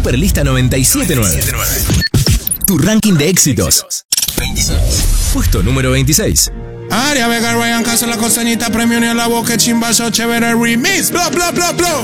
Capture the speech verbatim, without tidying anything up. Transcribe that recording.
Superlista noventa y siete nueve. Tu ranking de éxitos. veintiséis. Puesto número veintiséis. Aria Vega, Ryan Castro, La Costanita, Premio Ni a la Boca, Chimbazo, Chévere Remix, bla bla bla bla.